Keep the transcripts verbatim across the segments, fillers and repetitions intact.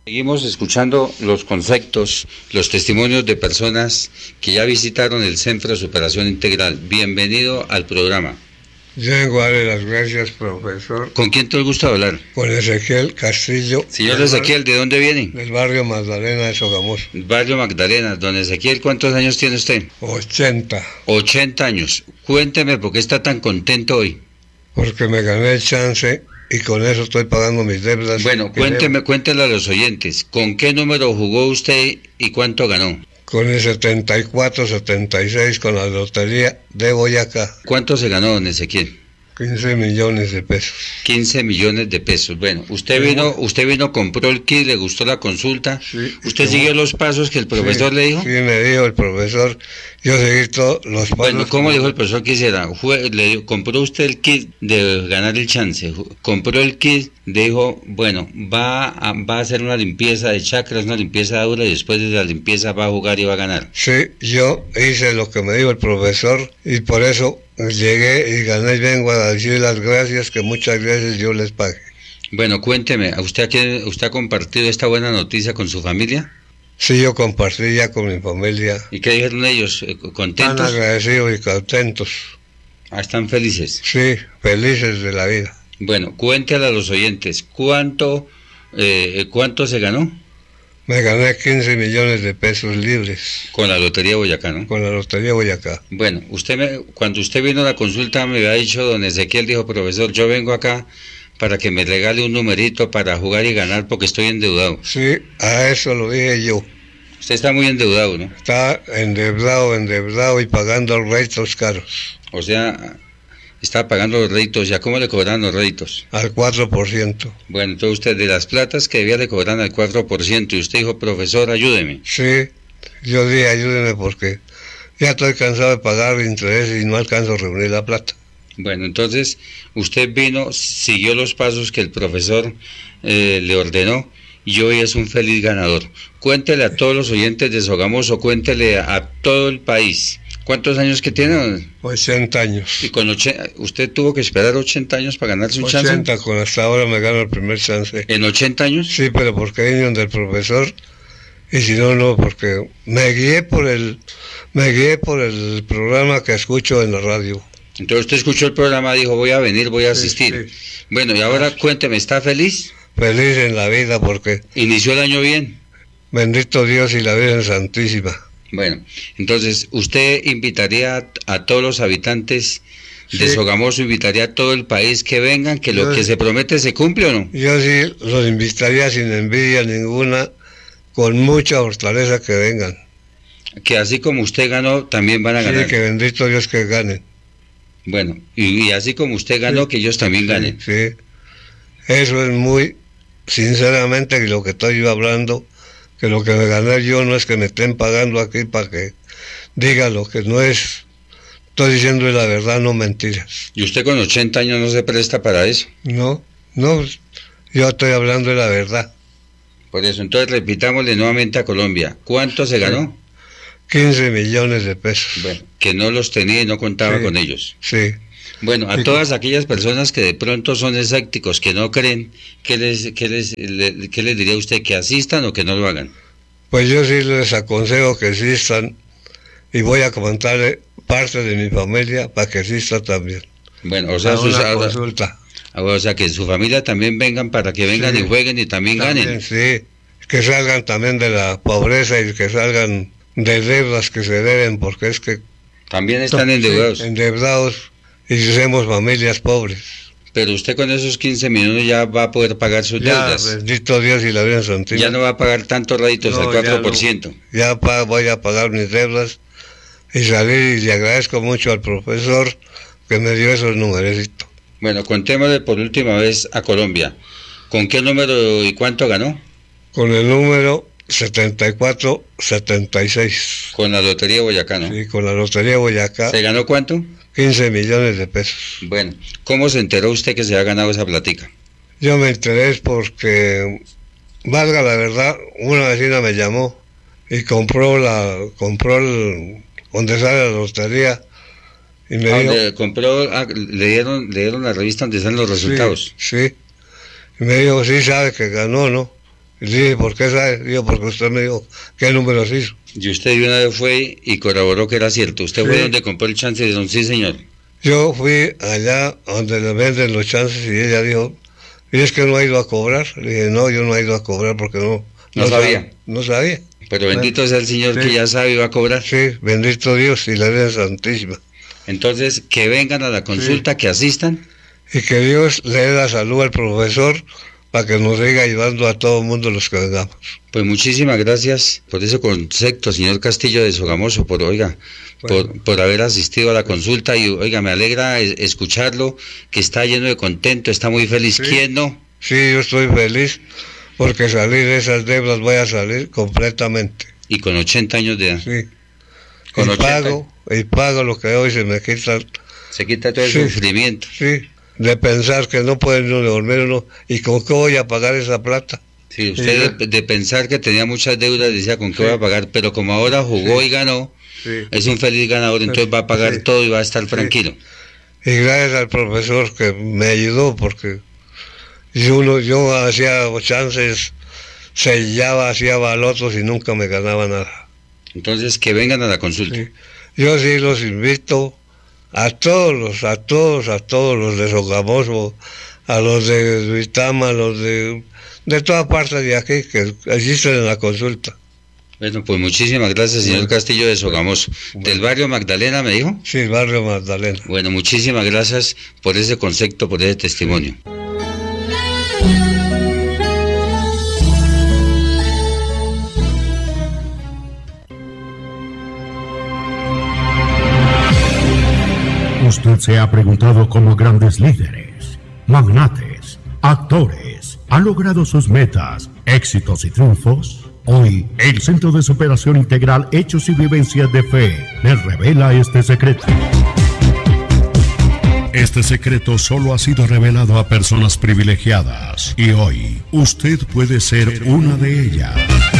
Seguimos escuchando los conceptos, los testimonios de personas que ya visitaron el Centro de Superación Integral. Bienvenido al programa. Yo vengo a darle las gracias, profesor. ¿Con quién te gusta hablar? Con Ezequiel Castillo. Señor Ezequiel, ¿de dónde viene? Del barrio Magdalena de Sogamoso. Barrio Magdalena. Don Ezequiel, ¿cuántos años tiene usted? ochenta. ochenta años. Cuénteme por qué está tan contento hoy. Porque me gané el chance y con eso estoy pagando mis deudas. Bueno, cuénteme, cuéntele a los oyentes, ¿con qué número jugó usted y cuánto ganó? Con el setenta y cuatro setenta y seis con la lotería de Boyacá. ¿Cuánto se ganó, don Ezequiel? quince millones de pesos. quince millones de pesos. Bueno, usted vino, usted vino, compró el kit, le gustó la consulta. Sí, ¿Usted sí, siguió los pasos que el profesor sí, le dijo? Sí, me dijo el profesor. Yo seguí todos los pasos. Bueno, ¿cómo dijo el profesor que hiciera? Fue, le dijo, compró usted el kit de ganar el chance. Compró el kit, dijo, bueno, va a, va a hacer una limpieza de chakras, una limpieza dura y después de la limpieza va a jugar y va a ganar. Sí, yo hice lo que me dijo el profesor y por eso llegué y gané y vengo a decir las gracias que muchas veces yo les pague. Bueno, cuénteme, ¿usted, aquí, ¿usted ha compartido esta buena noticia con su familia? Sí, yo compartí ya con mi familia. ¿Y qué dijeron ellos? ¿Contentos? Están agradecidos y contentos. Ah, ¿están felices? Sí, felices de la vida. Bueno, cuéntale a los oyentes, ¿cuánto, eh, cuánto se ganó? Me gané quince millones de pesos libres. Con la Lotería Boyacá, ¿no? Con la Lotería Boyacá. Bueno, usted me, cuando usted vino a la consulta me había dicho, don Ezequiel, dijo, profesor, yo vengo acá para que me regale un numerito para jugar y ganar porque estoy endeudado. Sí, a eso lo dije yo. Usted está muy endeudado, ¿no? Está endeudado, endeudado y pagando réditos caros. O sea, está pagando los réditos. ¿Ya cómo le cobran los réditos? Al cuatro por ciento. Bueno, entonces usted de las platas que debía le cobran al cuatro por ciento y usted dijo, profesor, ayúdeme. Sí, yo dije, ayúdeme porque ya estoy cansado de pagar intereses y no alcanzo a reunir la plata. Bueno, entonces usted vino, siguió los pasos que el profesor eh, le ordenó y hoy es un feliz ganador. Cuéntele a todos los oyentes de Sogamoso, cuéntele a todo el país. ¿Cuántos años que tiene? ochenta años. ¿Y con ochenta, usted tuvo que esperar ochenta años para ganarse un chance? ochenta, con hasta ahora me gano el primer chance. ¿En ochenta años? Sí, pero porque vine del profesor y si no, no, porque me guié por el, me guié por el programa que escucho en la radio. Entonces usted escuchó el programa, dijo, voy a venir, voy a asistir. Sí, sí. Bueno, y ahora cuénteme, ¿está feliz? Feliz en la vida porque... ¿Inició el año bien? Bendito Dios y la Virgen Santísima. Bueno, entonces, ¿usted invitaría a, a todos los habitantes de sí. Sogamoso, invitaría a todo el país que vengan, que lo yo, que se promete se cumple o no? Yo sí los invitaría sin envidia ninguna, con mucha fortaleza que vengan. Que así como usted ganó, también van a ganar. Sí, que bendito Dios que ganen. Bueno, y, y así como usted ganó, sí. que ellos también sí, ganen. Sí, eso es muy, sinceramente, lo que estoy yo hablando, que lo que me gané yo no es que me estén pagando aquí para que diga lo que no es. Estoy diciendo la verdad, no mentiras. ¿Y usted con ochenta años no se presta para eso? No, no, yo estoy hablando de la verdad. Por eso, entonces repitámosle nuevamente a Colombia, ¿cuánto se ganó? quince millones de pesos. Bueno, que no los tenía y no contaba sí, con ellos. Sí. Bueno, a todas aquellas personas que de pronto son escépticos, que no creen, ¿qué les, qué les, le, qué les diría usted? ¿Que asistan o que no lo hagan? Pues yo sí les aconsejo que asistan y voy a comentarle parte de mi familia para que asista también. Bueno, o sea, sus, una consulta. O sea, que su familia también vengan para que vengan sí, y jueguen y también, también ganen. Sí, que salgan también de la pobreza y que salgan de deudas que se deben, porque es que... También están endeudados. Sí, endeudados y somos familias pobres. Pero usted con esos quince millones ya va a poder pagar sus ya, deudas. Bendito Dios y la Virgen Santísima. Ya no va a pagar tantos réditos no, al cuatro por ciento. Ya, no, ya pa, voy a pagar mis deudas y salir y le agradezco mucho al profesor que me dio esos numerecitos. Bueno, contémosle por última vez a Colombia. ¿Con qué número y cuánto ganó? Con el número setenta y cuatro setenta y seis. Con la Lotería Boyacá, ¿no? Sí, con la Lotería Boyacá. ¿Se ganó cuánto? quince millones de pesos. Bueno, ¿cómo se enteró usted que se ha ganado esa platica? Yo me enteré porque, valga la verdad, una vecina me llamó y compró la, compró el, donde sale la lotería. Y me ah, dijo, le compró, ah, le dieron, le dieron la revista donde están los resultados. Sí, sí. Y me dijo, sí sabe que ganó, ¿no? Y dije, ¿por qué sabe? Digo, porque usted me dijo, ¿qué números hizo? Y usted de una vez fue y corroboró que era cierto. ¿Usted Sí. fue donde compró el chance de don sí, señor? Yo fui allá donde le venden los chances y ella dijo, ¿y es que no ha ido a cobrar? Le dije, no, yo no he ido a cobrar porque no... No sabía. sab- No sabía. Pero bendito sea el Señor Sí. que ya sabe y va a cobrar. Sí, bendito Dios y la Virgen Santísima. Entonces, que vengan a la consulta, que asistan. Y que Dios le dé la salud al profesor para que nos siga ayudando a todo el mundo los que vengamos. Pues muchísimas gracias por ese concepto, señor Castillo de Sogamoso, por, oiga, Bueno. por, por haber asistido a la consulta y, oiga, me alegra es- escucharlo, que está lleno de contento, está muy feliz. Sí. ¿Quién no? Sí, yo estoy feliz porque salir de esas deudas voy a salir completamente. Y con ochenta años de edad. Sí. Con y ochenta. pago, y pago lo que hoy se me quita. Se quita todo el Sí. sufrimiento. Sí, de pensar que no puede uno dormir uno, ¿y con qué voy a pagar esa plata? Sí, usted de, de pensar que tenía muchas deudas decía con qué Sí. voy a pagar, pero como ahora jugó Sí. y ganó, Sí. es un feliz ganador, entonces va a pagar Sí. todo y va a estar Sí. tranquilo. Y gracias al profesor que me ayudó porque yo, uno, yo hacía chances, sellaba, hacía balotos y nunca me ganaba nada. Entonces, que vengan a la consulta. Sí. Yo sí los invito a todos, los, a todos, a todos los de Sogamoso, a los de Duitama, a los de, de toda parte de aquí que asisten en la consulta. Bueno, pues muchísimas gracias, señor Bueno. Castillo de Sogamoso. Bueno. Del barrio Magdalena, me dijo. Sí, barrio Magdalena. Bueno, muchísimas gracias por ese concepto, por ese testimonio. Usted se ha preguntado cómo grandes líderes, magnates, actores han logrado sus metas, éxitos y triunfos. Hoy, el Centro de Superación Integral Hechos y Vivencias de Fe les revela este secreto. Este secreto solo ha sido revelado a personas privilegiadas y hoy usted puede ser una de ellas.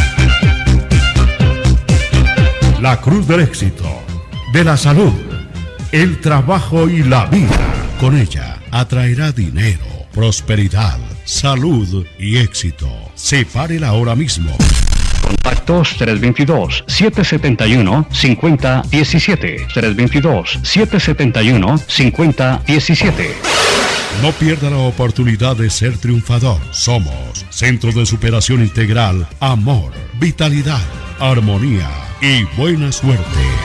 La cruz del éxito, de la salud, el trabajo y la vida. Con ella atraerá dinero, prosperidad, salud y éxito. Sepárela ahora mismo. Contactos tres dos dos, siete siete uno, cinco cero uno siete. tres dos dos, siete siete uno, cinco cero uno siete. No pierda la oportunidad de ser triunfador. Somos Centro de Superación Integral, Amor, Vitalidad, Armonía y Buena Suerte.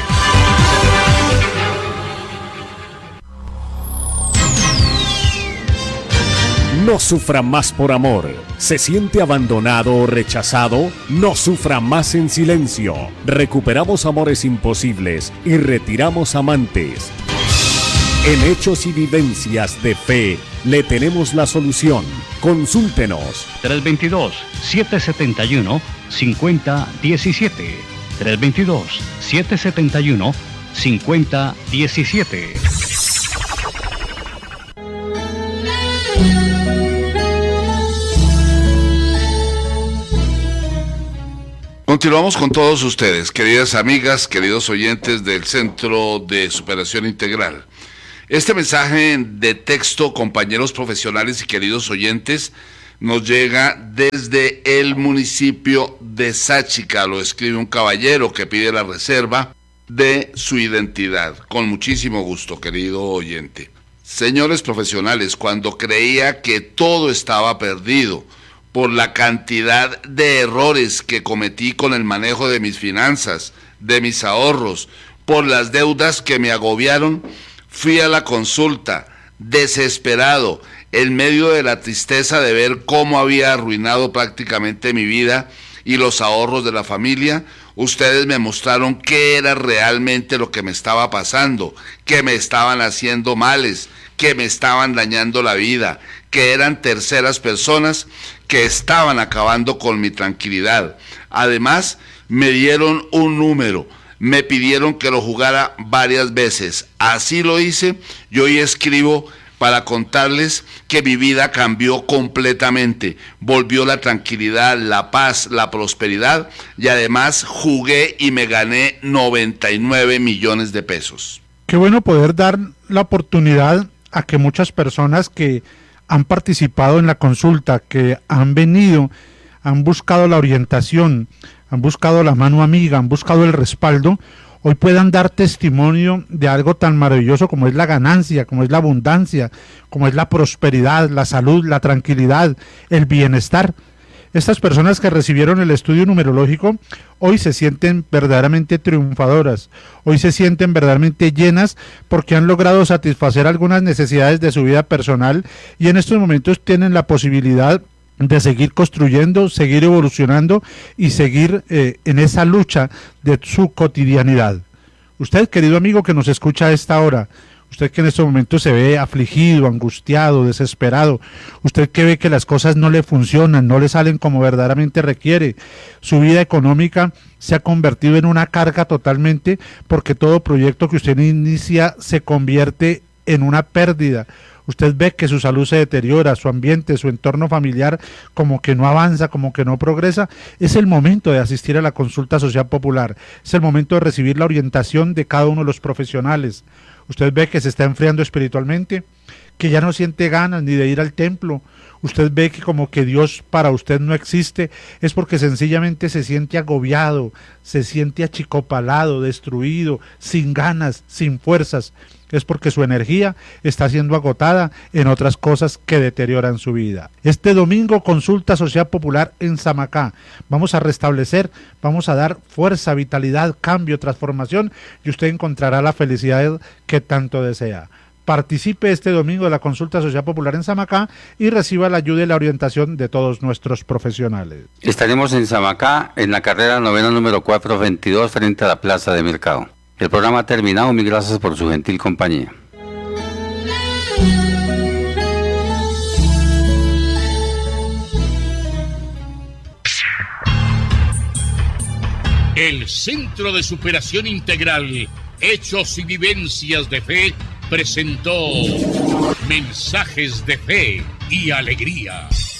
No sufra más por amor. ¿Se siente abandonado o rechazado? No sufra más en silencio. Recuperamos amores imposibles y retiramos amantes. En Hechos y Vivencias de Fe le tenemos la solución. Consúltenos. tres dos dos, siete siete uno, cinco cero uno siete. tres dos dos, siete siete uno, cinco cero uno siete. Continuamos con todos ustedes, queridas amigas, queridos oyentes del Centro de Superación Integral. Este mensaje de texto, compañeros profesionales y queridos oyentes, nos llega desde el municipio de Sáchica. Lo escribe un caballero que pide la reserva de su identidad. Con muchísimo gusto, querido oyente. Señores profesionales, cuando creía que todo estaba perdido por la cantidad de errores que cometí con el manejo de mis finanzas, de mis ahorros, por las deudas que me agobiaron, fui a la consulta, desesperado, en medio de la tristeza de ver cómo había arruinado prácticamente mi vida y los ahorros de la familia. Ustedes me mostraron qué era realmente lo que me estaba pasando, que me estaban haciendo males, que me estaban dañando la vida, que eran terceras personas que estaban acabando con mi tranquilidad. Además, me dieron un número, me pidieron que lo jugara varias veces. Así lo hice. Yo hoy escribo para contarles que mi vida cambió completamente. Volvió la tranquilidad, la paz, la prosperidad, y además jugué y me gané noventa y nueve millones de pesos. Qué bueno poder dar la oportunidad a que muchas personas que han participado en la consulta, que han venido han buscado la orientación, han buscado la mano amiga, han buscado el respaldo, hoy puedan dar testimonio de algo tan maravilloso como es la ganancia, como es la abundancia, como es la prosperidad, la salud, la tranquilidad, el bienestar. Estas personas que recibieron el estudio numerológico hoy se sienten verdaderamente triunfadoras, hoy se sienten verdaderamente llenas porque han logrado satisfacer algunas necesidades de su vida personal y en estos momentos tienen la posibilidad de seguir construyendo, seguir evolucionando y seguir eh, en esa lucha de su cotidianidad. Usted, querido amigo que nos escucha a esta hora, usted que en estos momentos se ve afligido, angustiado, desesperado, usted que ve que las cosas no le funcionan, no le salen como verdaderamente requiere, su vida económica se ha convertido en una carga totalmente porque todo proyecto que usted inicia se convierte en una pérdida. Usted ve que su salud se deteriora, su ambiente, su entorno familiar como que no avanza, como que no progresa. Es el momento de asistir a la consulta social popular, es el momento de recibir la orientación de cada uno de los profesionales. Usted ve que se está enfriando espiritualmente, que ya no siente ganas ni de ir al templo. Usted ve que como que Dios para usted no existe, es porque sencillamente se siente agobiado, se siente achicopalado, destruido, sin ganas, sin fuerzas. Es porque su energía está siendo agotada en otras cosas que deterioran su vida. Este domingo, consulta social popular en Samacá. Vamos a restablecer, vamos a dar fuerza, vitalidad, cambio, transformación y usted encontrará la felicidad que tanto desea. Participe este domingo de la consulta social popular en Samacá y reciba la ayuda y la orientación de todos nuestros profesionales. Estaremos en Samacá en la carrera novena número cuatrocientos veintidós frente a la Plaza de Mercado. El programa ha terminado, mil gracias por su gentil compañía. El Centro de Superación Integral, Hechos y Vivencias de Fe, presentó Mensajes de Fe y Alegría.